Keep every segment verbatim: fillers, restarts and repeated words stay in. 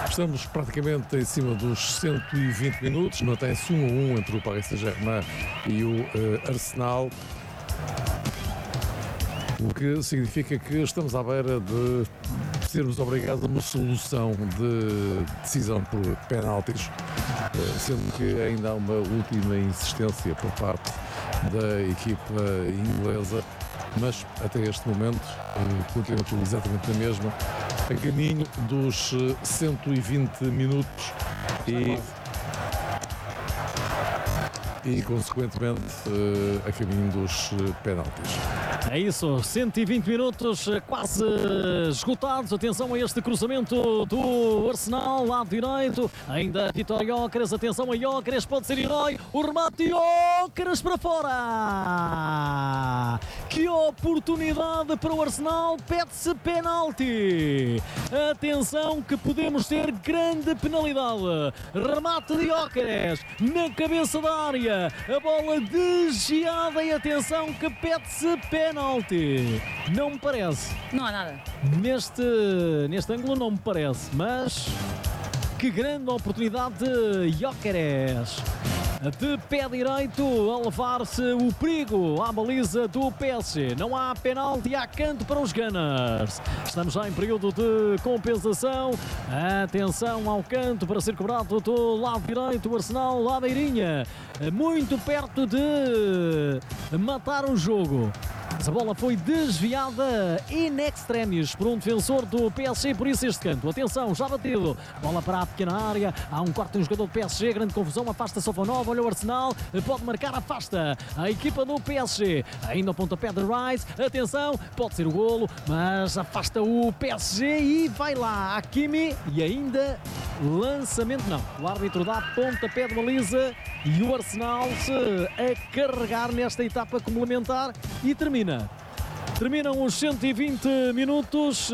Estamos praticamente em cima dos cento e vinte minutos, mantém-se um a um entre o Paris Saint-Germain e o uh, Arsenal, o que significa que estamos à beira de sermos obrigados a uma solução de decisão por penaltis, sendo que ainda há uma última insistência por parte da equipa inglesa, mas até este momento continua tudo exatamente na mesma, a caminho dos cento e vinte minutos e, e consequentemente a caminho dos penaltis. É isso, cento e vinte minutos quase esgotados. Atenção a este cruzamento do Arsenal, lado direito. Ainda Vitor Gyökeres, atenção a Gyökeres, pode ser herói. O remate de Gyökeres para fora. Que oportunidade para o Arsenal, pede-se penalti. Atenção que podemos ter grande penalidade. Remate de Gyökeres na cabeça da área. A bola desviada e atenção que pede-se penalti. Não me parece. Não há nada. Neste, neste ângulo não me parece, mas que grande oportunidade de Gyökeres. De pé direito a levar-se o perigo à baliza do P S G. Não há penalti, há canto para os Gunners. Estamos já em período de compensação. Atenção ao canto para ser cobrado do lado direito. O Arsenal lá beirinha, muito perto de matar o jogo. A bola foi desviada in extremis por um defensor do P S G, por isso este canto. Atenção, já batido. Bola para a pequena área. Há um corte de um jogador do P S G. Grande confusão. Afasta Sofonov. Olha o Arsenal. Pode marcar. Afasta a equipa do P S G. Ainda o pontapé de Rice. Atenção. Pode ser o golo, mas afasta o P S G e vai lá Hakimi. E ainda lançamento. Não. O árbitro dá pontapé de baliza e o Arsenal se a carregar nesta etapa complementar e termina. Terminam os cento e vinte minutos.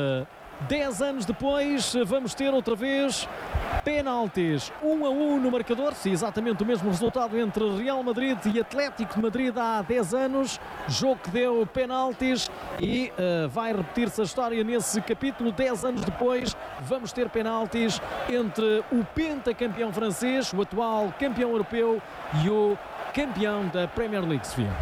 dez anos depois vamos ter outra vez penaltis. um a um no marcador. Sim, exatamente o mesmo resultado entre Real Madrid e Atlético de Madrid há dez anos. Jogo que deu penaltis e uh, vai repetir-se a história nesse capítulo. dez anos depois vamos ter penaltis entre o pentacampeão francês, o atual campeão europeu, e o campeão da Premier League, Sofia.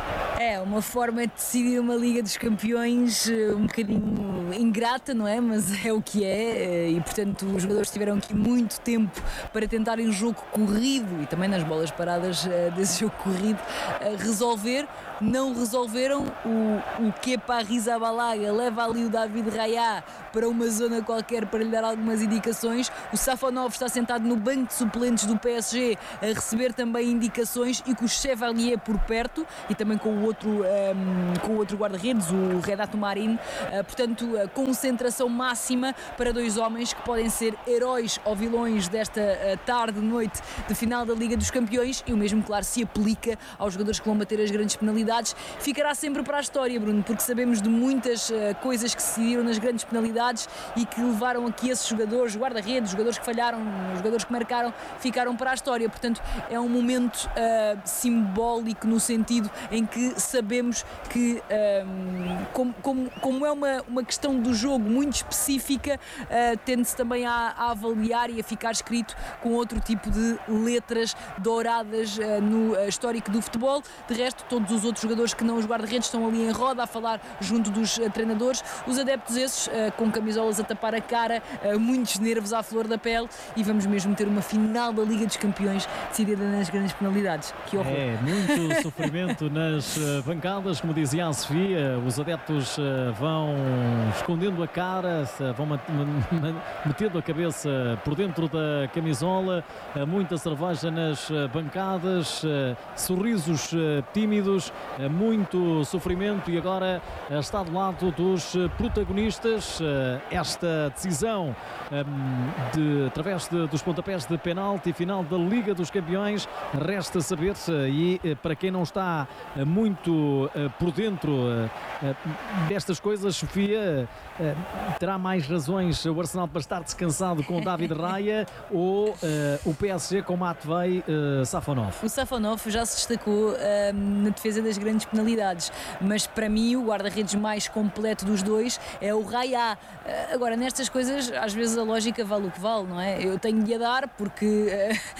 É uma forma de decidir uma Liga dos Campeões um bocadinho ingrata, não é? Mas é o que é e, portanto, os jogadores tiveram aqui muito tempo para tentarem o jogo corrido e também nas bolas paradas desse jogo corrido resolver. Não resolveram. O, o Kepa Arrizabalaga leva ali o David Raya para uma zona qualquer para lhe dar algumas indicações. O Safonov está sentado no banco de suplentes do P S G a receber também indicações e com o Chevalier por perto e também com o outro, um, com o outro guarda-redes, o Renato Marin. Uh, portanto, uh, concentração máxima para dois homens que podem ser heróis ou vilões desta uh, tarde, noite de final da Liga dos Campeões, e o mesmo, claro, se aplica aos jogadores que vão bater as grandes penalidades. Ficará sempre para a história, Bruno, porque sabemos de muitas uh, coisas que se decidiram nas grandes penalidades e que levaram aqui esses jogadores, guarda-redes, jogadores que falharam, jogadores que marcaram, ficaram para a história. Portanto, é um momento uh, simbólico no sentido em que sabemos que um, como, como, como é uma, uma questão do jogo muito específica, uh, tende-se também a, a avaliar e a ficar escrito com outro tipo de letras douradas uh, no uh, histórico do futebol. De resto, todos os outros jogadores que não os guarda-redes estão ali em roda a falar junto dos uh, treinadores. Os adeptos esses, uh, com camisolas a tapar a cara, uh, muitos nervos à flor da pele, e vamos mesmo ter uma final da Liga dos Campeões decidida nas grandes penalidades. Que horror! É, muito sofrimento nas uh, bancadas, como dizia a Sofia. Os adeptos uh, vão escondendo a cara, uh, vão metendo a cabeça por dentro da camisola, uh, muita cerveja nas uh, bancadas, uh, sorrisos uh, tímidos, uh, muito sofrimento, e agora uh, está do lado dos uh, protagonistas uh, esta decisão um, de, através de, dos pontapés de penalti final da Liga dos Campeões. Resta saber-se, e uh, para quem não está uh, muito muito uh, por dentro uh, uh, destas coisas, Sofia. Uh, terá mais razões o Arsenal para estar descansado com David Raya ou uh, o P S G com Matvei uh, Safonov? O Safonov já se destacou uh, na defesa das grandes penalidades, mas para mim o guarda-redes mais completo dos dois é o Raya. Uh, agora, nestas coisas, às vezes a lógica vale o que vale, não é? Eu tenho de a dar porque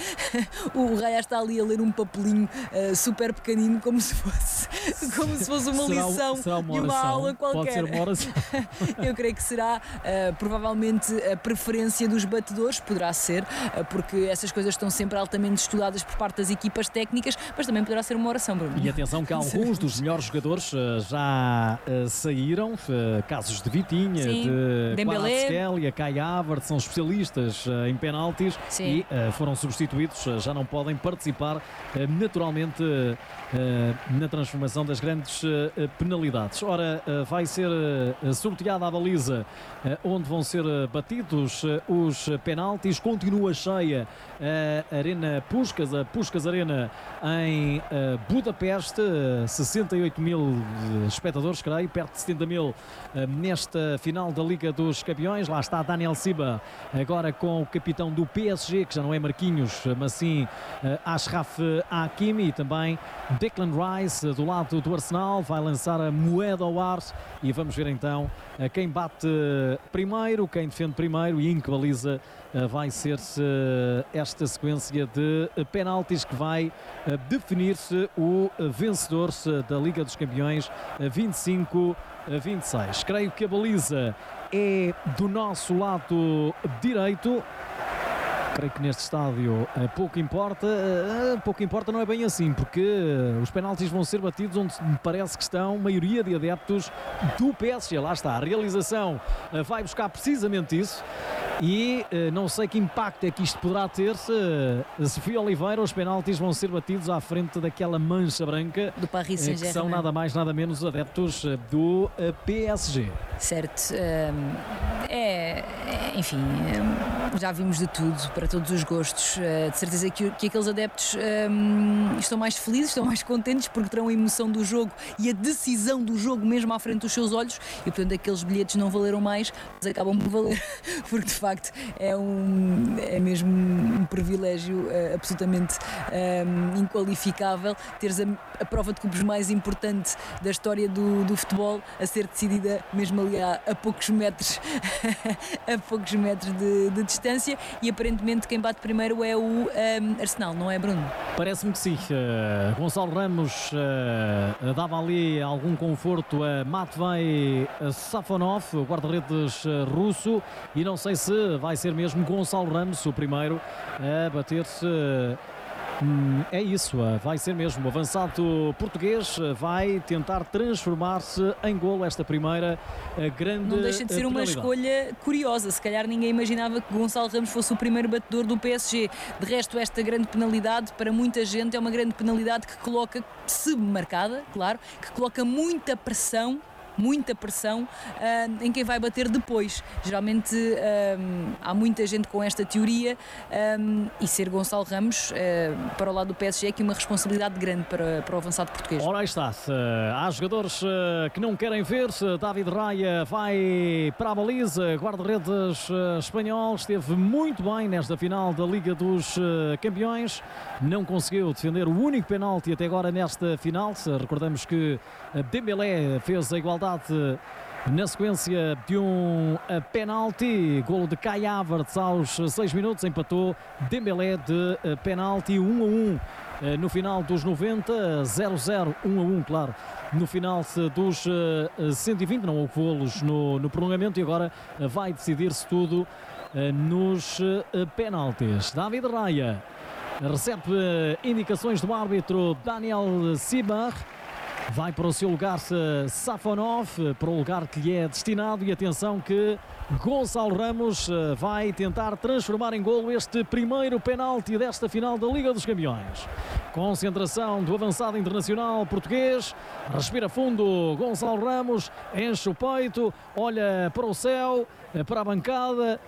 uh, o Raya está ali a ler um papelinho uh, super pequenino, como se fosse, como se fosse uma será, lição será uma de uma oração? aula qualquer. Pode ser uma oração. Eu creio que será uh, provavelmente a preferência dos batedores, poderá ser, uh, porque essas coisas estão sempre altamente estudadas por parte das equipas técnicas, mas também poderá ser uma oração, Bruno. E atenção que alguns dos melhores jogadores uh, já uh, saíram, uh, casos de Vitinha, Sim. de Dembélé, e a Kai Havertz, são especialistas uh, em penaltis. Sim. E uh, foram substituídos, uh, já não podem participar uh, naturalmente uh, na transformação das grandes uh, penalidades. Ora, uh, vai ser uh, sorteada a baliza uh, onde vão ser uh, batidos uh, os penaltis. Continua cheia a Arena Puskás, a Puskás Arena em uh, Budapeste, uh, sessenta e oito mil espectadores, creio, perto de setenta mil uh, nesta final da Liga dos Campeões. Lá está Daniel Siba, agora com o capitão do P S G, que já não é Marquinhos, mas sim uh, Achraf Hakimi, e também Declan Rice uh, do lado do Arsenal. Vai lançar a moeda ao ar e vamos ver então uh, quem bate uh, primeiro, quem defende primeiro e em que baliza uh, vai ser-se uh, esta sequência de uh, penaltis que vai uh, definir-se o uh, vencedor uh, da Liga dos Campeões uh, vinte e cinco a vinte e seis. Creio que a baliza é do nosso lado direito. Creio que neste estádio uh, pouco importa, uh, pouco importa não é bem assim, porque uh, os penaltis vão ser batidos onde me parece que estão maioria de adeptos do P S G. Lá está, a realização uh, vai buscar precisamente isso. E uh, não sei que impacto é que isto poderá ter se uh, Sofia Oliveira, os penaltis vão ser batidos à frente daquela mancha branca do Paris uh, que Saint-Germain. são nada mais nada menos adeptos uh, do uh, P S G. Certo, um, é, é, enfim, um, já vimos de tudo, para todos os gostos. Uh, de certeza que, que aqueles adeptos um, estão mais felizes, estão mais contentes porque terão a emoção do jogo e a decisão do jogo mesmo à frente dos seus olhos, e portanto aqueles bilhetes não valeram mais, mas acabam por valer, porque de facto é, um, é mesmo um privilégio uh, absolutamente um, inqualificável teres a, a prova de clubes mais importante da história do, do futebol a ser decidida mesmo ali a, a poucos metros a poucos metros de, de distância, e aparentemente quem bate primeiro é o um, Arsenal, não é, Bruno? Parece-me que sim. Uh, Gonçalo Ramos uh, dava ali algum conforto a Matvei Safonov, o guarda-redes uh, russo, e não sei se vai ser mesmo Gonçalo Ramos o primeiro a bater-se. Uh, É isso, vai ser mesmo. O avançado português vai tentar transformar-se em golo esta primeira grande. Não deixa de ser uma escolha curiosa. Se calhar ninguém imaginava que Gonçalo Ramos fosse o primeiro batedor do P S G. De resto, esta grande penalidade, para muita gente, é uma grande penalidade que coloca, se marcada, claro, que coloca muita pressão muita pressão uh, em quem vai bater depois. Geralmente um, há muita gente com esta teoria, um, e ser Gonçalo Ramos uh, para o lado do P S G é aqui uma responsabilidade grande para, para o avançado português. Ora, aí está. Há jogadores uh, que não querem ver. David Raya vai para a baliza. Guarda-redes uh, espanhol esteve muito bem nesta final da Liga dos uh, Campeões. Não conseguiu defender o único penalti até agora nesta final. Recordamos que Dembélé fez a igualdade na sequência de um penalti. Golo de Kai Havertz aos seis minutos, empatou Dembélé de penalti. Um a um no final dos noventa, zero a zero, um a um, claro, no final dos cento e vinte. Não houve golos no, no prolongamento, e agora vai decidir-se tudo nos penaltis. David Raya recebe indicações do árbitro Daniel Siba. Vai para o seu lugar Safonov, para o lugar que lhe é destinado, e atenção que Gonçalo Ramos vai tentar transformar em golo este primeiro penalti desta final da Liga dos Campeões. Concentração do avançado internacional português, respira fundo Gonçalo Ramos, enche o peito, olha para o céu, para a bancada,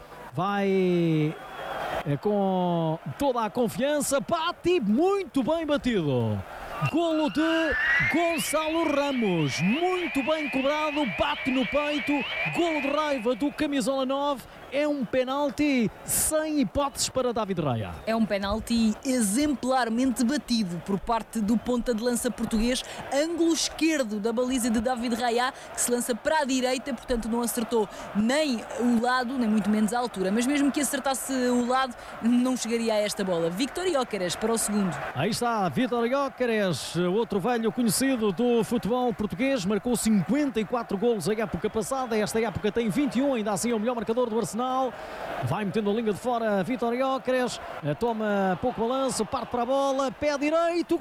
vai com toda a confiança, bate muito bem batido. Golo de Gonçalo Ramos, muito bem cobrado, bate no peito, golo de raiva do camisola nove. É um penalti sem hipóteses para David Raya. É um penalti exemplarmente batido por parte do ponta de lança português, ângulo esquerdo da baliza de David Raya, que se lança para a direita, portanto não acertou nem o lado, nem muito menos a altura, mas mesmo que acertasse o lado, não chegaria a esta bola. Víctor Gyökeres para o segundo. Aí está, Víctor Gyökeres, outro velho conhecido do futebol português, marcou cinquenta e quatro golos a época passada, esta época tem vinte e um, ainda assim é o melhor marcador do Arsenal. Vai metendo a linha de fora Víctor Gyökeres, toma pouco balanço, parte para a bola, pé direito,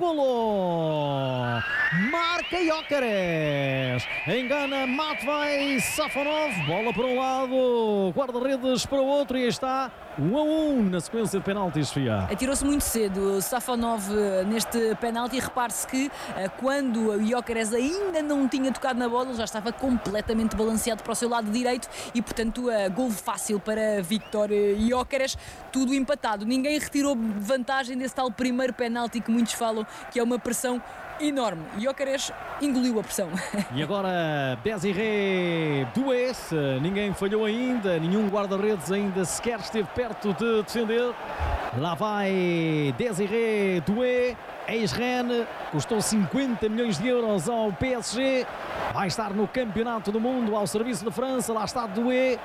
golo! Marca Gyökeres, engana Matvei Safonov, bola para um lado, guarda-redes para o outro e aí está um a um na sequência de penaltis, Fia. Atirou-se muito cedo Safonov neste penalti e repare-se que quando o Gyökeres ainda não tinha tocado na bola, ele já estava completamente balanceado para o seu lado direito e portanto gol fácil para Víctor Gyökeres, tudo empatado, ninguém retirou vantagem desse tal primeiro penalti que muitos falam que é uma pressão enorme. Gyökeres engoliu a pressão. E agora Désiré Doué, ninguém falhou ainda, nenhum guarda-redes ainda sequer esteve perto de defender. Lá vai Désiré Doué, ex-Rennes, custou cinquenta milhões de euros ao P S G, vai estar no Campeonato do Mundo ao serviço da França, lá está Doué,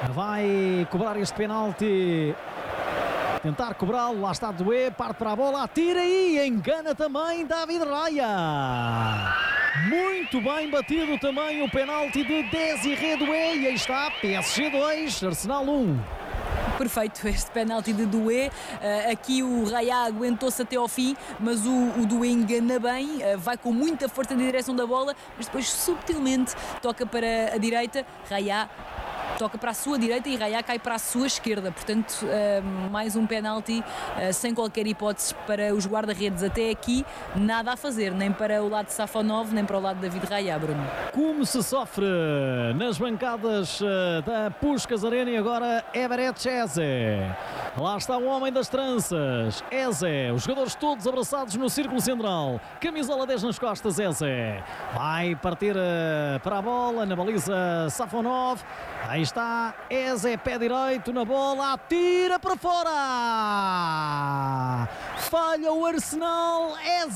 vai cobrar este penalti. Tentar cobrá-lo, lá está Doué, parte para a bola, atira e engana também David Raya. Muito bem batido também o penalti de Désiré Doué e aí está P S G dois, Arsenal um. Perfeito este penalti de Doué, uh, aqui o Raya aguentou-se até ao fim, mas o, o Doué engana bem, uh, vai com muita força na direção da bola, mas depois subtilmente toca para a direita, Raya toca para a sua direita e Raya cai para a sua esquerda, portanto uh, mais um penalti uh, sem qualquer hipótese para os guarda-redes. Até aqui nada a fazer, nem para o lado de Safonov, nem para o lado de David Raya, Bruno. Como se sofre nas bancadas uh, da Puskás Arena e agora Everett Eze. Lá está o homem das tranças, Eze, os jogadores todos abraçados no círculo central, camisola dez nas costas, Eze. Vai partir uh, para a bola, na baliza Safonov, aí está Eze, pé direito na bola, atira para fora! Falha o Arsenal,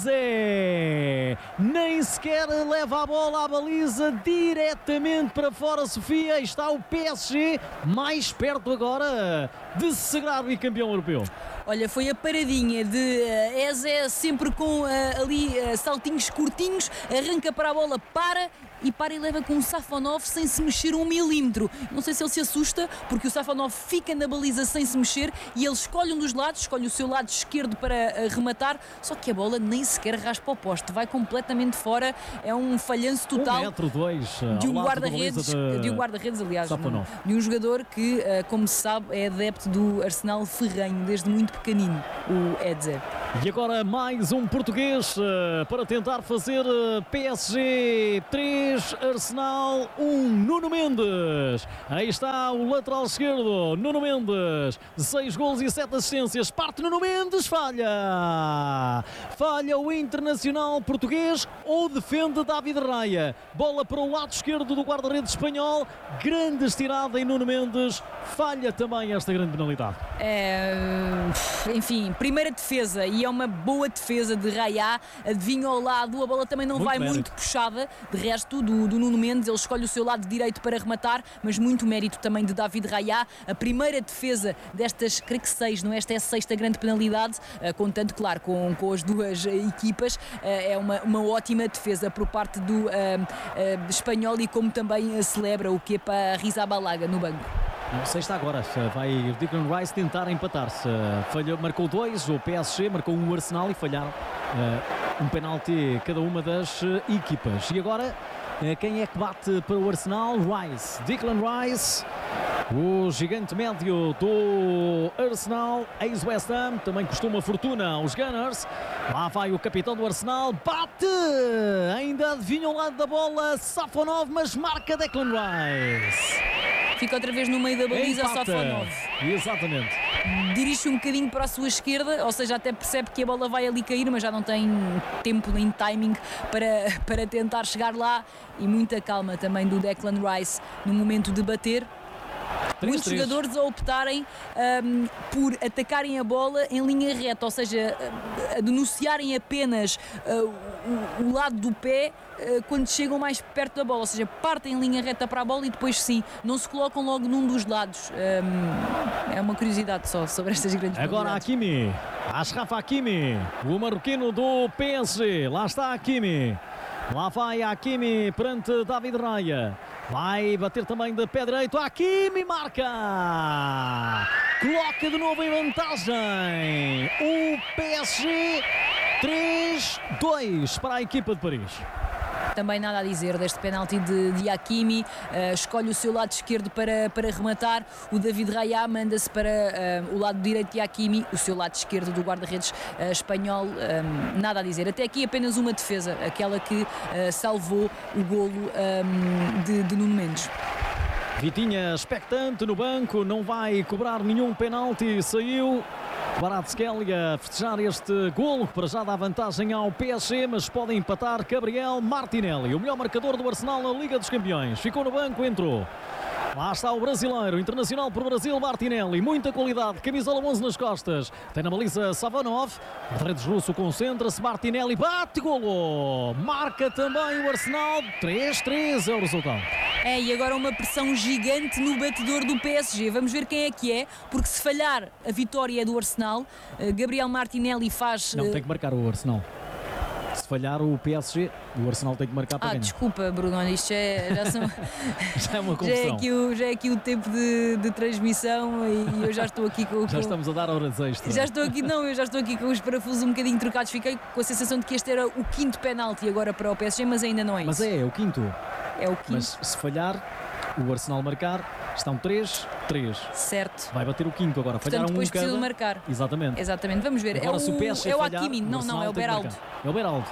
Eze! Nem sequer leva a bola à baliza, diretamente para fora, Sofia. Está o P S G mais perto agora de se sagrar bicampeão europeu. Olha, foi a paradinha de uh, Eze, sempre com uh, ali uh, saltinhos curtinhos, arranca para a bola, para e para e leva com o Safonov sem se mexer um milímetro. Não sei se ele se assusta, porque o Safonov fica na baliza sem se mexer e ele escolhe um dos lados, escolhe o seu lado esquerdo para uh, rematar, só que a bola nem sequer raspa o poste, vai completamente fora, é um falhanço total. Um metro, dois, de um guarda-redes, de... de um guarda-redes, aliás, não, de um jogador que, uh, como se sabe, é adepto do Arsenal ferrenho, desde muito pequenino, o Eze. E agora mais um português uh, para tentar fazer uh, P S G três, Arsenal um, Nuno Mendes. Aí está o lateral esquerdo, Nuno Mendes, seis golos e sete assistências, parte Nuno Mendes, falha. Falha o internacional português ou defende David Raya. Bola para o lado esquerdo do guarda-redes espanhol, grande estirada em Nuno Mendes, falha também esta grande penalidade. É, enfim, primeira defesa e é uma boa defesa de Raya, adivinha ao lado, a bola também não muito vai mérito. muito puxada, de resto do, do Nuno Mendes, ele escolhe o seu lado direito para rematar, mas muito mérito também de David Raya, a primeira defesa destas, creio que seis, não é? Esta é a sexta grande penalidade, contando, claro, com, com as duas equipas, é uma, uma ótima defesa por parte do uh, uh, espanhol e como também celebra o que é para Rizabalaga no banco. Não sei está agora, vai o Declan Rice tentar empatar-se. Falhou, marcou dois, o P S G marcou um, Arsenal e falharam uh, um penalti cada uma das uh, equipas. E agora, uh, quem é que bate para o Arsenal? Rice, Declan Rice, o gigante médio do Arsenal, ex-West Ham, também custou uma fortuna aos Gunners. Lá vai o capitão do Arsenal, bate! Ainda adivinha o lado da bola, Safonov, mas marca Declan Rice. fica outra vez no meio da baliza, Empata. Safonov. Exatamente. Dirige-se um bocadinho para a sua esquerda, ou seja, até percebe que a bola vai ali cair, mas já não tem tempo nem timing para, para tentar chegar lá, e muita calma também do Declan Rice no momento de bater. Muitos jogadores a optarem um, por atacarem a bola em linha reta, ou seja, a denunciarem apenas uh, o, o lado do pé uh, quando chegam mais perto da bola, ou seja, partem em linha reta para a bola e depois sim, não se colocam logo num dos lados. Um, é uma curiosidade só sobre estas grandes Agora Hakimi, Achraf Hakimi, o marroquino do P S G, lá está Hakimi. Lá vai Hakimi perante David Raya. Vai bater também de pé direito. Hakimi marca! Coloca de novo em vantagem. O P S G três dois para a equipa de Paris. Também nada a dizer deste penalti de, de Hakimi, uh, escolhe o seu lado esquerdo para, para rematar, o David Raya manda-se para uh, o lado direito de Hakimi, o seu lado esquerdo do guarda-redes uh, espanhol, um, nada a dizer. Até aqui apenas uma defesa, aquela que uh, salvou o golo um, de, de Nuno Mendes. Vitinha expectante no banco, não vai cobrar nenhum penalti, saiu. Kvaratskhelia a festejar este golo que para já dá vantagem ao P S G, mas pode empatar Gabriel Martinelli, o melhor marcador do Arsenal na Liga dos Campeões. Ficou no banco, entrou. Lá está o brasileiro, internacional por Brasil, Martinelli, muita qualidade, camisola onze nas costas, tem na baliza Safonov, o redes russo concentra-se, Martinelli bate, golo, marca também o Arsenal, três três é o resultado. É, e agora uma pressão gigante no batedor do P S G, vamos ver quem é que é, porque se falhar a vitória é do Arsenal, Gabriel Martinelli faz... Não, tem que marcar o Arsenal. Se falhar o P S G, o Arsenal tem que marcar para ah, ganhar. Desculpa, Bruno, isto já, é, já, são, já é uma já, é confusão. aqui o, já é aqui o tempo de, de transmissão e eu já estou aqui com... Já com, estamos a dar horas extras. Já estou aqui, não, eu já estou aqui com os parafusos um bocadinho trocados. Fiquei com a sensação de que este era o quinto penalti agora para o P S G, mas ainda não é isso. Mas é, é o quinto. É o quinto. Mas se falhar, o Arsenal marcar, estão três três. Certo. Vai bater o quinto agora. Portanto, Falharam depois um cada. precisa marcar. Exatamente. Exatamente, vamos ver. Agora, é se o P S G o, é o falhar, Hakimi, não, não, é o tem que Beraldo. marcar. É o Beraldo.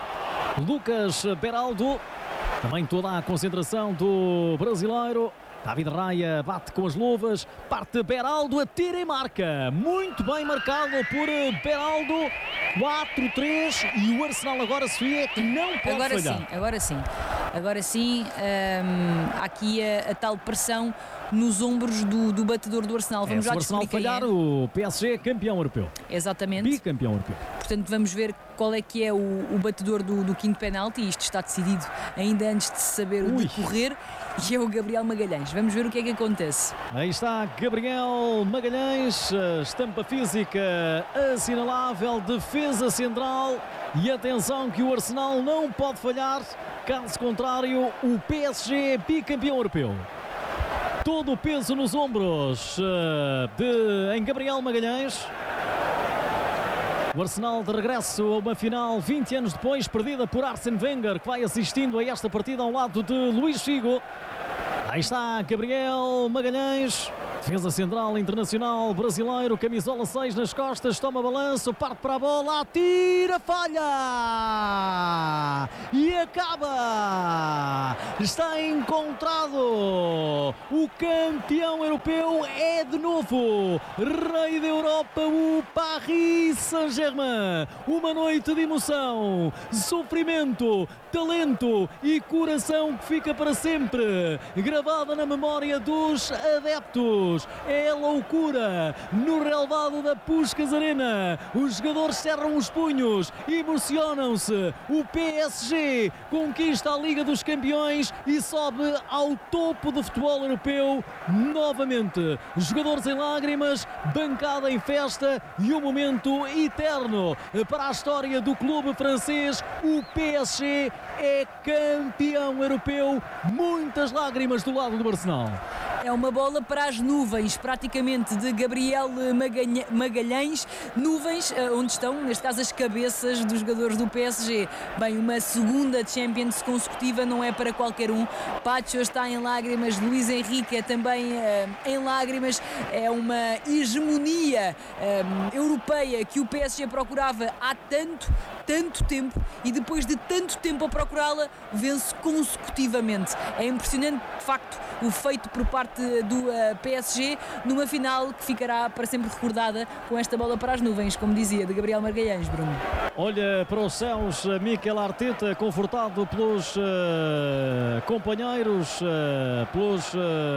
Lucas Beraldo. Também toda a concentração do brasileiro. David Raya bate com as luvas, parte Beraldo, atira e marca. Muito bem marcado por Beraldo. quatro três e o Arsenal agora, Sofia, que não pode agora falhar. Sim, agora sim, agora sim, hum, há aqui a, a tal pressão nos ombros do, do batedor do Arsenal. Vamos é, já se o Arsenal descobrir quem falhar, é. o P S G é campeão europeu. Exatamente. Bicampeão europeu. Portanto, vamos ver qual é que é o, o batedor do, do quinto penalti. Isto está decidido ainda antes de se saber o Ui. decorrer. E é o Gabriel Magalhães. Vamos ver o que é que acontece. Aí está Gabriel Magalhães, a estampa física assinalável, defesa central. E atenção que o Arsenal não pode falhar, caso contrário o P S G é bicampeão europeu. Todo o peso nos ombros uh, de, em Gabriel Magalhães. O Arsenal de regresso a uma final vinte anos depois, perdida por Arsene Wenger, que vai assistindo a esta partida ao lado de Luís Figo. Aí está Gabriel Magalhães, defesa central internacional brasileiro, camisola seis nas costas, toma balanço, parte para a bola, atira, falha e acaba. Está encontrado. O campeão europeu é de novo rei da Europa, o Paris Saint-Germain. Uma noite de emoção, sofrimento, talento e coração que fica para sempre gravada na memória dos adeptos. É loucura no relvado da Puskás Arena. Os jogadores cerram os punhos, emocionam-se. O P S G conquista a Liga dos Campeões e sobe ao topo do futebol europeu novamente. Jogadores em lágrimas, bancada em festa e um momento eterno para a história do clube francês. O P S G é campeão europeu. Muitas lágrimas do lado do Arsenal. É uma bola para as nuvens, praticamente, de Gabriel Magalhães. Nuvens onde estão, neste caso, as cabeças dos jogadores do P S G. Bem, uma segunda Champions consecutiva não é para qualquer um. Pacho está em lágrimas, Luís Henrique é também uh, em lágrimas. É uma hegemonia uh, europeia que o P S G procurava há tanto, tanto tempo, e depois de tanto tempo a procurá-la, vence consecutivamente. É impressionante, de facto, o feito por parte parte do uh, P S G, numa final que ficará para sempre recordada com esta bola para as nuvens, como dizia, de Gabriel Magalhães, Bruno. Olha para os céus, Mikel Arteta, confortado pelos uh, companheiros, uh, pelos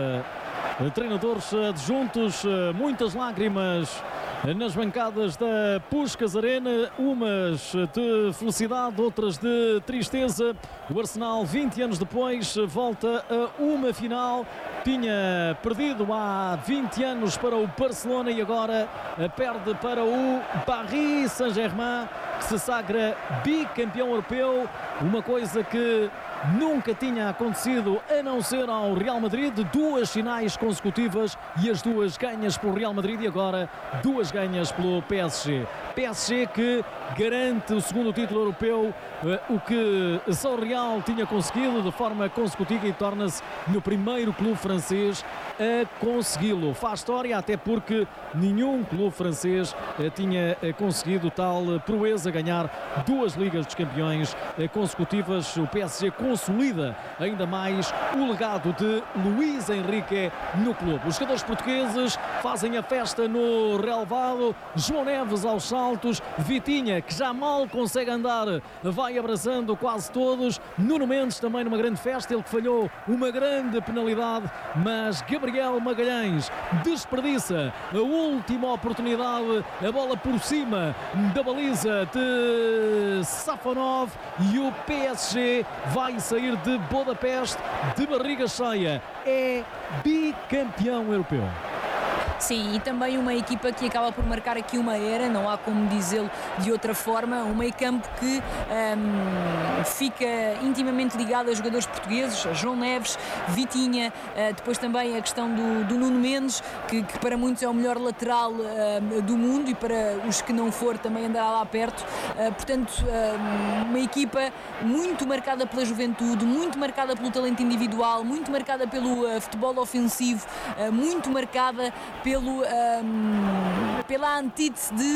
uh, treinadores adjuntos, uh, muitas lágrimas nas bancadas da Puskás Arena, umas de felicidade, outras de tristeza. O Arsenal, vinte anos depois, volta a uma final. Tinha perdido há vinte anos para o Barcelona e agora perde para o Paris Saint-Germain, que se sagra bicampeão europeu, uma coisa que nunca tinha acontecido a não ser ao Real Madrid. Duas finais consecutivas e as duas ganhas pelo Real Madrid e agora duas ganhas pelo P S G. P S G que garante o segundo título europeu, o que só o Real tinha conseguido de forma consecutiva, e torna-se no primeiro clube francês a consegui-lo. Faz história, até porque nenhum clube francês tinha conseguido tal proeza, ganhar duas Ligas dos Campeões consecutivas. O P S G consolida ainda mais o legado de Luís Henrique no clube. Os jogadores portugueses fazem a festa no relvado. João Neves aos saltos, Vitinha, que já mal consegue andar, vai abraçando quase todos. Nuno Mendes também numa grande festa, ele que falhou uma grande penalidade, mas Gabriel Magalhães desperdiça a última oportunidade, a bola por cima da baliza de Safonov e o P S G vai sair de Budapeste de barriga cheia. É bicampeão europeu. Sim, e também uma equipa que acaba por marcar aqui uma era, não há como dizê-lo de outra forma, um meio campo que um, fica intimamente ligado a jogadores portugueses, a João Neves, Vitinha, uh, depois também a questão do, do Nuno Mendes, que, que para muitos é o melhor lateral uh, do mundo e para os que não for também andará lá perto. Uh, portanto, uh, uma equipa muito marcada pela juventude, muito marcada pelo talento individual, muito marcada pelo uh, futebol ofensivo, uh, muito marcada pelo Pelo, um, pela antítese de,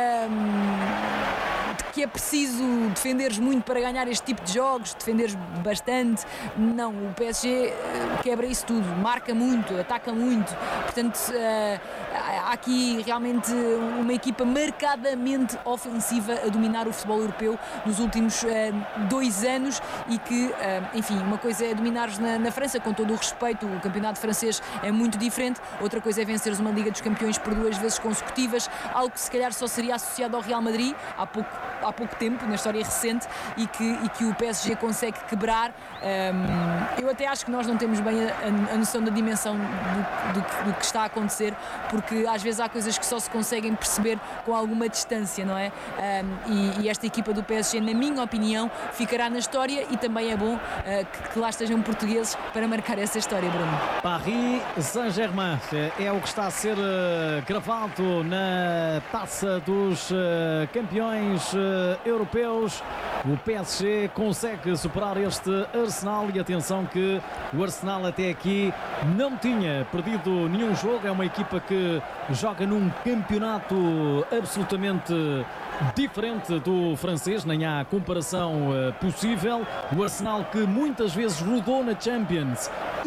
um, de que é preciso defenderes muito para ganhar este tipo de jogos, defenderes bastante. Não, o P S G quebra isso tudo, marca muito, ataca muito, portanto uh, há aqui realmente uma equipa marcadamente ofensiva a dominar o futebol europeu nos últimos uh, dois anos e que, uh, enfim, uma coisa é dominares na, na França, com todo o respeito, o campeonato francês é muito diferente, outra coisa é venceres uma Liga dos Campeões por duas vezes consecutivas, algo que se calhar só seria associado ao Real Madrid há pouco, há pouco tempo, na história recente, e que, e que o P S G consegue quebrar. Um, eu até acho que nós não temos bem a, a noção da dimensão do, do, do que está a acontecer, porque às vezes há coisas que só se conseguem perceber com alguma distância, não é? Um, e, e esta equipa do P S G, na minha opinião, ficará na história e também é bom uh, que, que lá estejam portugueses para marcar essa história, Bruno. Paris Saint-Germain é o que está a ser uh, gravado na taça dos uh, campeões uh, europeus. O P S G consegue superar este Arsenal e atenção que o Arsenal até aqui não tinha perdido nenhum jogo. É uma equipa que joga num campeonato absolutamente diferente do francês, nem há comparação uh, possível. O Arsenal que muitas vezes rodou na Champions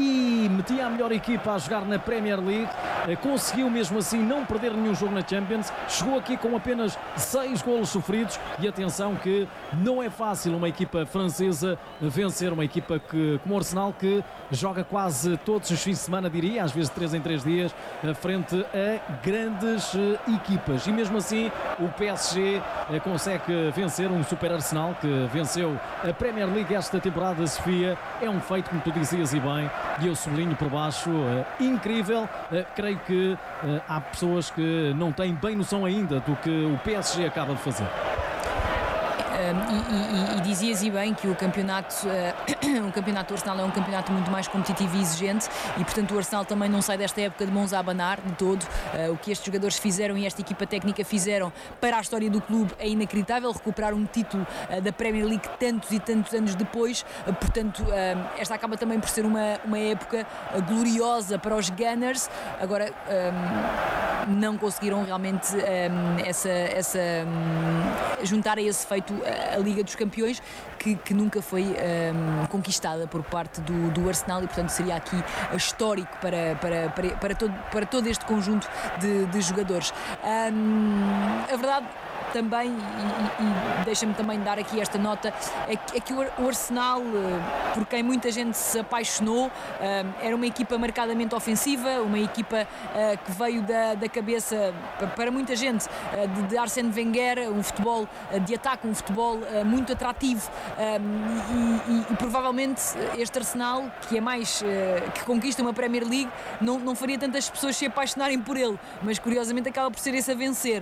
e metia a melhor equipa a jogar na Premier League, uh, conseguiu mesmo assim não perder nenhum jogo na Champions, chegou aqui com apenas seis golos sofridos e atenção que não é fácil uma equipa francesa vencer uma equipa que, como o Arsenal, que joga quase todos os fins de semana, diria, às vezes de três em três dias, uh, frente a grandes uh, equipas, e mesmo assim o P S G consegue vencer um super Arsenal que venceu a Premier League esta temporada. Sofia, é um feito, como tu dizias e bem, e eu sublinho por baixo, uh, incrível. Uh, creio que uh, há pessoas que não têm bem noção ainda do que o P S G acaba de fazer. Um, e, e, e dizias e bem que o campeonato, uh, o campeonato do Arsenal é um campeonato muito mais competitivo e exigente e, portanto, o Arsenal também não sai desta época de mãos a abanar de todo. Uh, o que estes jogadores fizeram e esta equipa técnica fizeram para a história do clube é inacreditável. Recuperar um título uh, da Premier League tantos e tantos anos depois, uh, portanto, uh, esta acaba também por ser uma, uma época uh, gloriosa para os Gunners. Agora, um, não conseguiram realmente um, essa, essa, um, juntar a esse feito a, a Liga dos Campeões, que, que nunca foi um, conquistada por parte do, do Arsenal, e portanto seria aqui histórico para, para, para, para, todo, para todo este conjunto de, de jogadores. Um, a verdade também, e, e deixa-me também dar aqui esta nota, é que, é que o Arsenal, por quem muita gente se apaixonou, era uma equipa marcadamente ofensiva, uma equipa que veio da, da cabeça, para muita gente, de, de Arsène Wenger, um futebol de ataque, um futebol muito atrativo, e, e, e provavelmente este Arsenal, que é mais, que conquista uma Premier League, não, não faria tantas pessoas se apaixonarem por ele, mas curiosamente acaba por ser esse a vencer.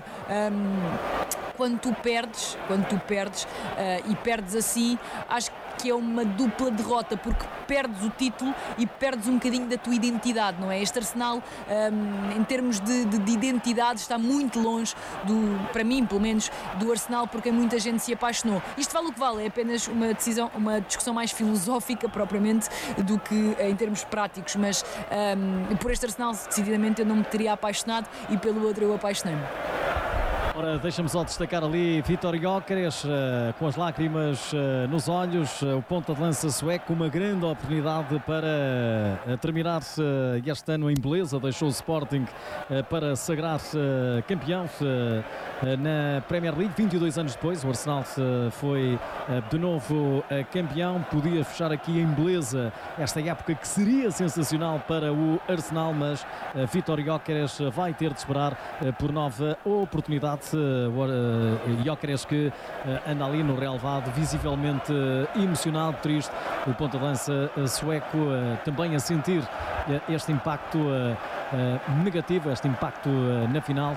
Quando tu perdes, quando tu perdes uh, e perdes assim, acho que é uma dupla derrota, porque perdes o título e perdes um bocadinho da tua identidade, não é? Este Arsenal, um, em termos de, de, de identidade, está muito longe, do, para mim, pelo menos, do Arsenal, porque muita gente se apaixonou. Isto vale o que vale, é apenas uma decisão, uma discussão mais filosófica, propriamente, do que em termos práticos, mas um, por este Arsenal, decididamente, eu não me teria apaixonado, e pelo outro eu apaixonei-me. Ora, deixa-me só destacar ali Vitor Gyökeres, uh, com as lágrimas uh, nos olhos, uh, o ponta de lança sueco, uma grande oportunidade para uh, terminar uh, este ano em beleza, deixou o Sporting uh, para sagrar-se uh, campeão uh, na Premier League. Vinte e dois anos depois, o Arsenal uh, foi uh, de novo uh, campeão, podia fechar aqui em beleza esta época que seria sensacional para o Arsenal, mas uh, Vitor Gyökeres vai ter de esperar uh, por nova oportunidade. Gyökeres que anda ali no relevado, visivelmente emocionado, triste, o ponta de lança sueco também a sentir este impacto negativo, este impacto na final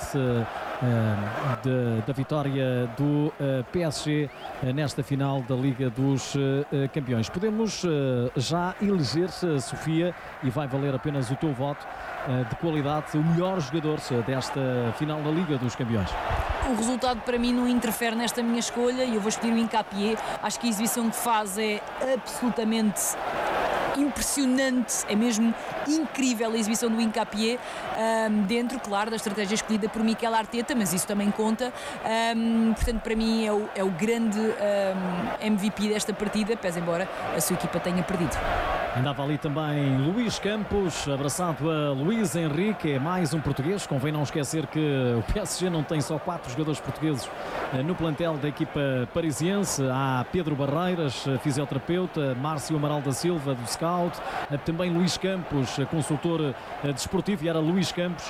da vitória do P S G nesta final da Liga dos Campeões. Podemos já eleger, Sofia, e vai valer apenas o teu voto, de qualidade, o melhor jogador desta final da Liga dos Campeões. O resultado para mim não interfere nesta minha escolha e eu vou escolher o Hincapié. Acho que a exibição que faz é absolutamente impressionante, é mesmo incrível a exibição do Hincapié, um, dentro, claro, da estratégia escolhida por Mikel Arteta, mas isso também conta. Um, portanto, para mim é o, é o grande um, M V P desta partida, pese embora a sua equipa tenha perdido. Andava ali também Luís Campos, abraçado a Luís Henrique, é mais um português. Convém não esquecer que o P S G não tem só quatro jogadores portugueses no plantel da equipa parisiense. Há Pedro Barreiras, fisioterapeuta, Márcio Amaral da Silva, do Scout, também Luís Campos, consultor desportivo, e era Luís Campos,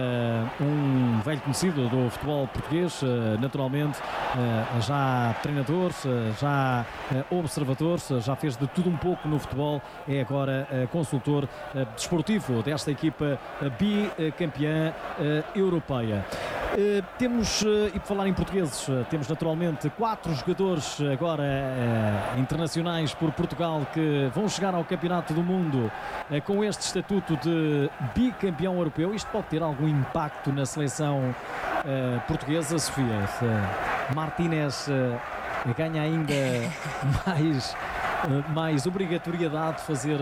um velho conhecido do futebol português, naturalmente, já treinador, já observador, já fez de tudo um pouco no futebol. É agora uh, consultor uh, desportivo desta equipa uh, bicampeã uh, europeia. Uh, temos, uh, e por falar em portugueses, uh, temos naturalmente quatro jogadores agora uh, internacionais por Portugal que vão chegar ao Campeonato do Mundo uh, com este estatuto de bicampeão europeu. Isto pode ter algum impacto na seleção uh, portuguesa, Sofia? Uh, Martínez uh, ganha ainda mais... mais obrigatoriedade de fazer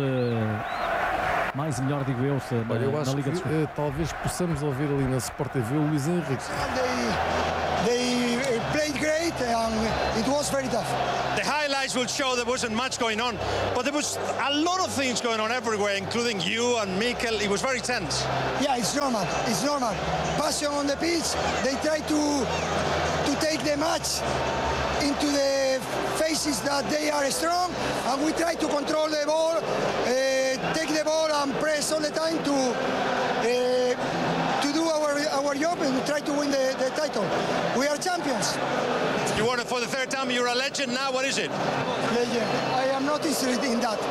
uh, mais e melhor, digo eu, na, Olha, eu acho na Liga que, dos Campeões. uh, talvez possamos ouvir ali na Sport T V o Luís Henrique. They, they played great and it was very tough. The highlights will show there wasn't much going on, but there was a lot of things going on everywhere, including you and Mikel. It was very tense. Yeah, it's normal. It's normal. Passion on the pitch. They try to to take the match into the faces that they are strong, and we try to control the ball, uh, take the ball and press all the time to uh, to do our our job and try to win the, the title. We are champions. You won it for the third time. You're a legend now. What is it? Legend. I am not interested in that.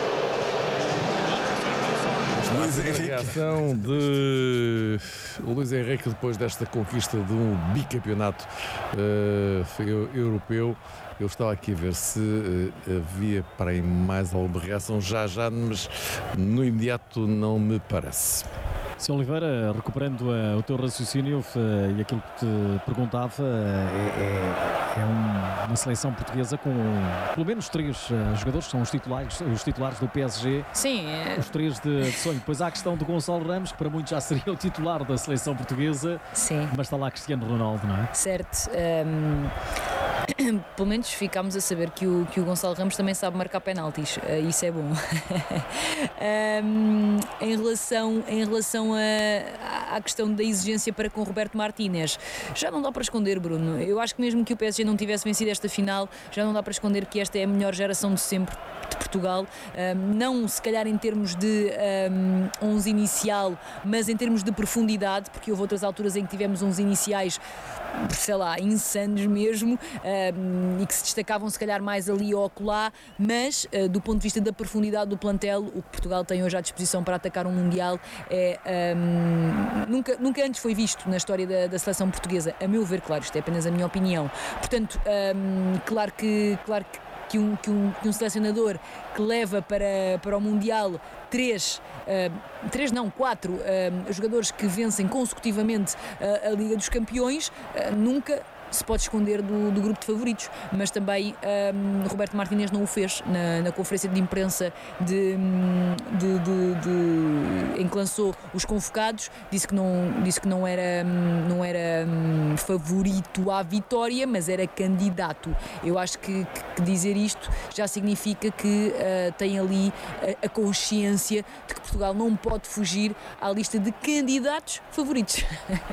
Luís Henrique. A reação de Luís Henrique depois desta conquista de um bicampeonato uh, europeu. Eu estava aqui a ver se uh, havia para aí mais alguma reação já já, mas no imediato não me parece. Se Oliveira, recuperando uh, o teu raciocínio uh, e aquilo que te perguntava, uh, é, é, é um, uma seleção portuguesa com pelo menos três uh, jogadores que são os titulares, os titulares do P S G. Sim. É... Os três de, de sonho. Depois há a questão do Gonçalo Ramos, que para muitos já seria o titular da seleção portuguesa. Sim. Mas está lá Cristiano Ronaldo, não é? Certo. Um... Pelo menos ficámos a saber que o, que o Gonçalo Ramos também sabe marcar penaltis, uh, isso é bom. um, em relação, em relação a, à questão da exigência para com o Roberto Martínez, já não dá para esconder, Bruno. Eu acho que mesmo que o P S G não tivesse vencido esta final, já não dá para esconder que esta é a melhor geração de sempre de Portugal, um, não se calhar em termos de um, onze inicial, mas em termos de profundidade, porque houve outras alturas em que tivemos uns iniciais, sei lá, insanos mesmo, um, e que se destacavam se calhar mais ali ou acolá, mas uh, do ponto de vista da profundidade do plantel, o que Portugal tem hoje à disposição para atacar um Mundial é um, nunca, nunca antes foi visto na história da, da seleção portuguesa, a meu ver, claro, isto é apenas a minha opinião. Portanto, um, claro que, claro que Que um, que, um, que um selecionador que leva para, para o Mundial três, uh, três não, quatro uh, jogadores que vencem consecutivamente uh, a Liga dos Campeões, uh, nunca se pode esconder do, do grupo de favoritos, mas também um, Roberto Martínez não o fez na, na conferência de imprensa de, de, de, de, em que lançou os convocados, disse que não, disse que não era, não era um, favorito à vitória, mas era candidato. Eu acho que, que dizer isto já significa que uh, tem ali a, a consciência de que Portugal não pode fugir à lista de candidatos favoritos.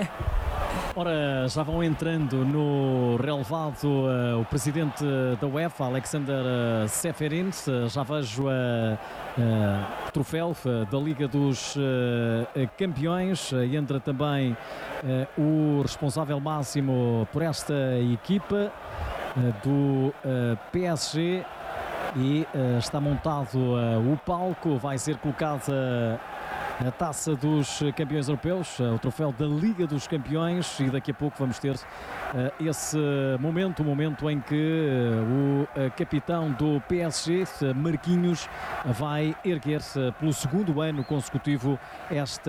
Ora, já vão entrando no relevado uh, o presidente da UEFA, Alexander uh, Seferin, uh, já vejo a uh, uh, troféu uh, da Liga dos uh, Campeões, uh, entra também uh, o responsável máximo por esta equipa uh, do uh, P S G e uh, está montado uh, o palco, vai ser colocada a Taça dos Campeões Europeus, o troféu da Liga dos Campeões, e daqui a pouco vamos ter uh, esse momento, o momento em que uh, o uh, capitão do P S G, Marquinhos, vai erguer uh, pelo segundo ano consecutivo esta,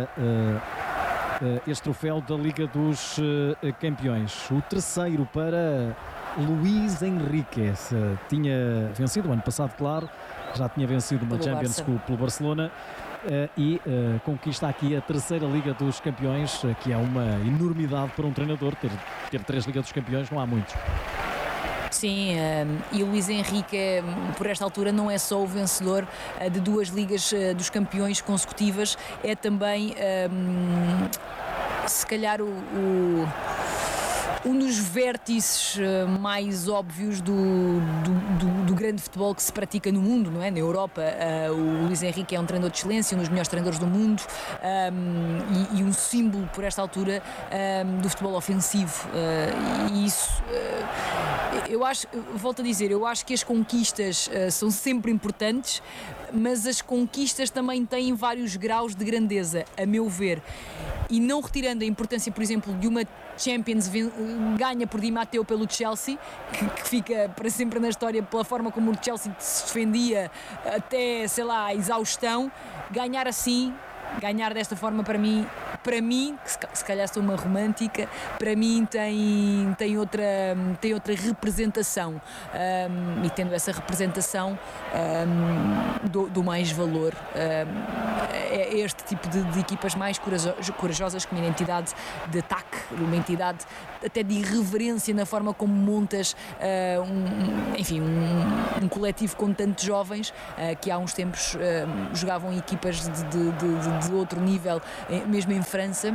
uh, uh, este troféu da Liga dos uh, Campeões. O terceiro para Luís Henrique, uh, tinha vencido o ano passado, claro, já tinha vencido uma pelo Champions Barça. pelo Barcelona. Uh, e uh, conquista aqui a terceira Liga dos Campeões, uh, que é uma enormidade para um treinador. Ter, ter três Ligas dos Campeões não há muitos. Sim, um, e o Luís Henrique, por esta altura, não é só o vencedor uh, de duas Ligas uh, dos Campeões consecutivas, é também, um, se calhar, o, o um dos vértices mais óbvios do, do, do, do grande futebol que se pratica no mundo, não é? Na Europa. Uh, o Luís Henrique é um treinador de excelência, um dos melhores treinadores do mundo, um, e, e um símbolo, por esta altura, um, do futebol ofensivo. Uh, e isso, uh, eu acho, volto a dizer, eu acho que as conquistas uh, são sempre importantes, mas as conquistas também têm vários graus de grandeza, a meu ver. E não retirando a importância, por exemplo, de uma Champions ganha por Di Matteo pelo Chelsea, que, que fica para sempre na história pela forma como o Chelsea se defendia até, sei lá, a exaustão. Ganhar assim, ganhar desta forma, para mim, para mim, que se, se calhar sou uma romântica, para mim tem, tem, outra, tem outra representação, um, e tendo essa representação, um, dou, dou mais valor um, é este tipo de, de equipas mais corajosas, com uma identidade de ataque, uma entidade até de irreverência na forma como montas uh, um, enfim, um, um coletivo com tantos jovens uh, que há uns tempos uh, jogavam em equipas de, de, de, de outro nível, mesmo em França,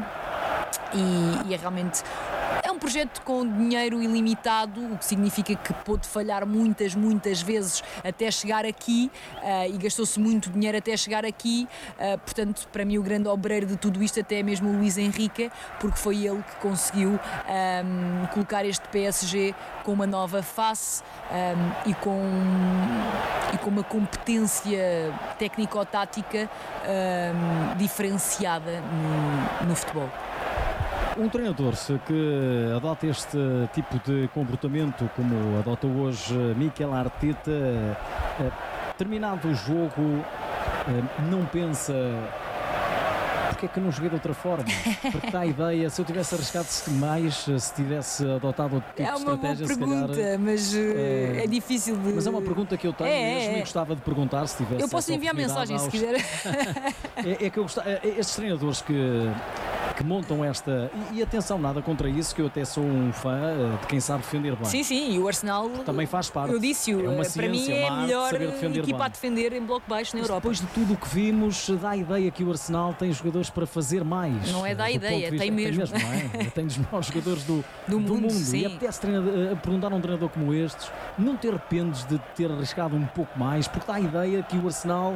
e, e é realmente é um projeto com dinheiro ilimitado, o que significa que pôde falhar muitas, muitas vezes até chegar aqui, uh, e gastou-se muito dinheiro até chegar aqui, uh, portanto, para mim o grande obreiro de tudo isto até é mesmo o Luís Henrique, porque foi ele que conseguiu um, colocar este P S G com uma nova face, um, e, com, e com uma competência técnico-tática um, diferenciada no, no futebol. Um treinador que adota este tipo de comportamento, como adota hoje Mikel Arteta, terminado o jogo, não pensa, porque é que eu não joguei de outra forma? Porque dá a ideia, se eu tivesse arriscado mais, se tivesse adotado outro tipo É de uma boa estratégia, se pergunta, calhar... mas uh, é- é difícil de... Mas é uma pergunta que eu tenho É, mesmo é, e é. gostava de perguntar se tivesse Eu posso essa enviar oportunidade mensagem se aos- quiser. É, é que eu gostava, é- é estes treinadores que, que montam esta. E, e atenção, nada contra isso, que eu até sou um fã eh, de quem sabe defender bem. Sim, sim, e o Arsenal, Também faz parte. eu disse-o, É uma eh, para mim ciência, é uma a arte melhor saber defender equipa bem. a defender em bloco baixo na Mas Europa. depois de tudo o que vimos, dá a ideia que o Arsenal tem jogadores para fazer mais. Não é dar Do ideia, ponto de tem vista- mesmo. não é? Tem dos melhores jogadores do, Do mundo, sim. E apetece treinador, eh, perguntar a um treinador como estes, não te arrependes de ter arriscado um pouco mais, porque dá a ideia que o Arsenal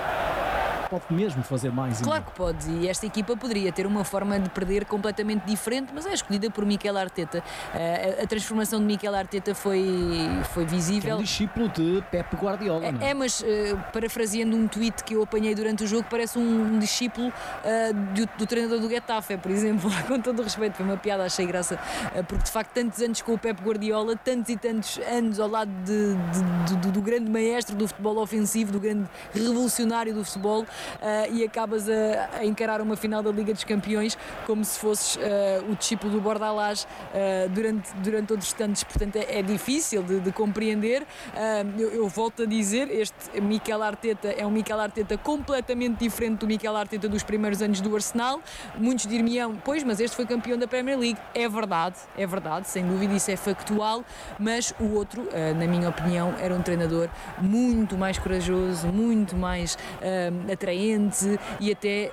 pode mesmo fazer mais. Claro ainda. que pode, e esta equipa poderia ter uma forma de perder completamente diferente, mas é escolhida por Mikel Arteta. Uh, a, a transformação de Mikel Arteta foi, foi Que é visível. um discípulo de Pep Guardiola, não é? É, mas uh, parafraseando um tweet que eu apanhei durante o jogo, parece um, um discípulo uh, do, do treinador do Getafe, por exemplo, com todo o respeito, foi uma piada, achei graça, uh, porque de facto tantos anos com o Pep Guardiola, tantos e tantos anos ao lado de, de, de, do, do grande maestro do futebol ofensivo, do grande revolucionário do futebol, uh, e acabas a, a encarar uma final da Liga dos Campeões como se fosses uh, o discípulo do Bordalás uh, durante, durante outros tantos, portanto é, é difícil de, de compreender. Uh, eu, eu volto a dizer, este Mikel Arteta é um Mikel Arteta completamente diferente do Mikel Arteta dos primeiros anos do Arsenal. Muitos dir-me-ão, pois, mas este foi campeão da Premier League. É verdade, é verdade, sem dúvida, isso é factual, mas o outro, uh, na minha opinião, era um treinador muito mais corajoso, muito mais uh, atraente e até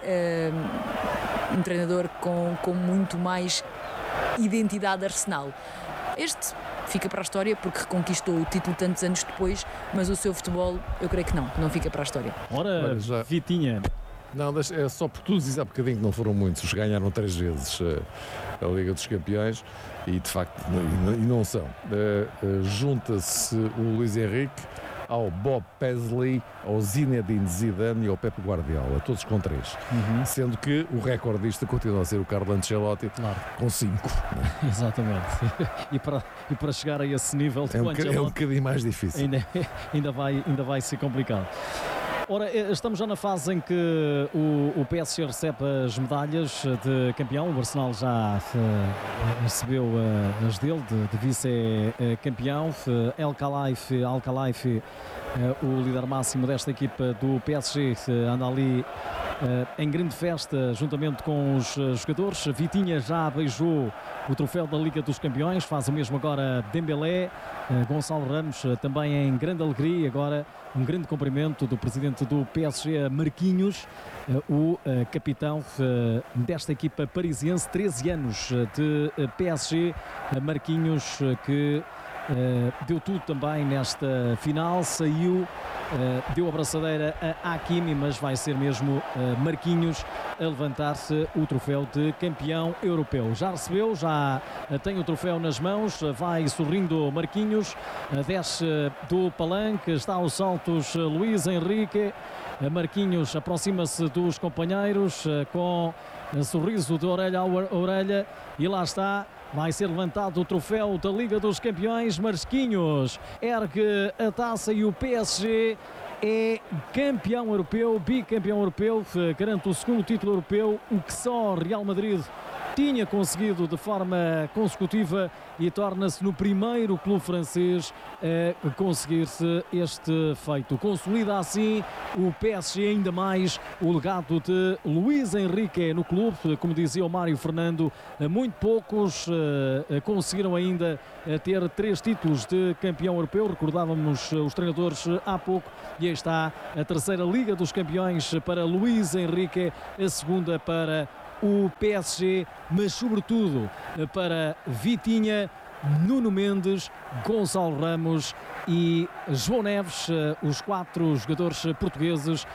uh, um treinador com, com muito mais identidade Arsenal. Este fica para a história porque reconquistou o título tantos anos depois, mas o seu futebol, eu creio que não, não fica para a história. Ora, Olha, já- Vitinha, Não, deixa- é só por tu dizes há bocadinho que não foram muitos. Ganharam três vezes eh, a Liga dos Campeões e de facto não- e não são. Eh, eh, Junta-se o Luís Henrique ao Bob Paisley, ao Zinedine Zidane e ao Pep Guardiola, todos com três. Sendo que o recordista continua a ser o Carlo Ancelotti claro, com cinco. exatamente. E para, e para chegar a esse nível de É um, quantos boca- é um bocadinho mais difícil. ainda, ainda, vai, ainda vai ser complicado. Ora, eh, estamos já na fase em que o, o P S G recebe as medalhas de campeão. O Arsenal já eh, recebeu eh, as dele de, de vice-campeão. El Khalifi, Al Khalifi, eh, o líder máximo desta equipa do P S G, eh, anda ali eh, em grande festa juntamente com os eh, jogadores. Vitinha já beijou o troféu da Liga dos Campeões, faz o mesmo agora Dembélé. eh, Gonçalo Ramos eh, também em grande alegria. Agora um grande cumprimento do presidente do P S G, Marquinhos, eh, o eh, capitão eh, desta equipa parisiense, treze anos eh, de eh, P S G, eh, Marquinhos, eh, que eh, deu tudo também nesta final, saiu, eh, deu a braçadeira a Hakimi, mas vai ser mesmo eh, Marquinhos a levantar-se o troféu de campeão europeu. Já recebeu, já eh, tem o troféu nas mãos, eh, vai sorrindo Marquinhos, eh, desce do palanque, está aos saltos eh, Luís Henrique, eh, Marquinhos aproxima-se dos companheiros eh, com eh, sorriso de orelha a or- orelha e lá está. Vai ser levantado o troféu da Liga dos Campeões. Marquinhos ergue a taça e o P S G é campeão europeu, bicampeão europeu, garante o segundo título europeu, o que só Real Madrid tinha conseguido de forma consecutiva e torna-se no primeiro clube francês a conseguir-se este feito. Consolida assim o P S G ainda mais o legado de Luís Henrique no clube. Como dizia o Mário Fernando, muito poucos eh, conseguiram ainda eh, ter três títulos de campeão europeu. Recordávamos eh, os treinadores eh, há pouco e aí está a terceira Liga dos Campeões para Luís Henrique, a segunda para o P S G, mas sobretudo para Vitinha, Nuno Mendes, Gonçalo Ramos e João Neves, os quatro jogadores portugueses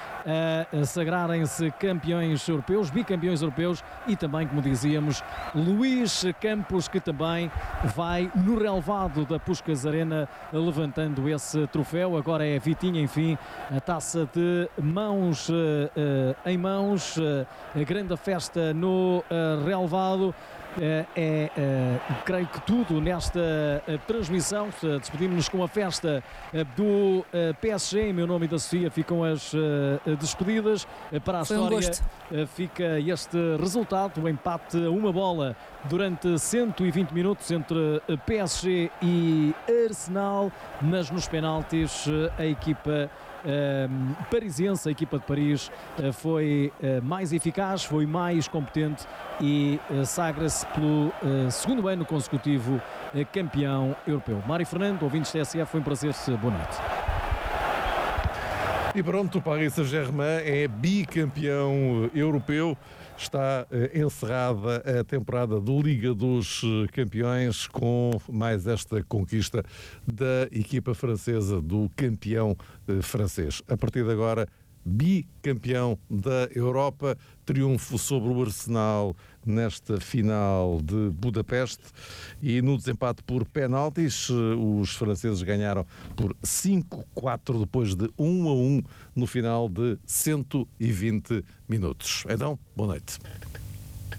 a sagrarem-se campeões europeus, bicampeões europeus, e também, como dizíamos, Luís Campos, que também vai no relevado da Puskás Arena levantando esse troféu. Agora é Vitinha, enfim, a taça de mãos uh, uh, em mãos, uh, a grande festa no uh, relevado. é, é creio que tudo nesta transmissão. Despedimos-nos com a festa do P S G. Em meu nome e da Sofia ficam as despedidas. Para a Foi um história gosto. fica este resultado, o empate a uma bola durante cento e vinte minutos entre P S G e Arsenal, mas nos penaltis a equipa Uh, parisiense, a equipa de Paris uh, foi uh, mais eficaz, foi mais competente e uh, sagra-se pelo uh, segundo ano consecutivo uh, campeão europeu. Mário Fernando, ouvintes da S F, foi um prazer. Boa noite. E pronto, o Paris Saint-Germain é bicampeão europeu. Está eh, encerrada a temporada do Liga dos Campeões com mais esta conquista da equipa francesa, do campeão eh, francês. A partir de agora, bicampeão da Europa, triunfo sobre o Arsenal nesta final de Budapeste e no desempate por penaltis, os franceses ganharam por cinco a quatro depois de um a um no final de cento e vinte minutos. Então, boa noite.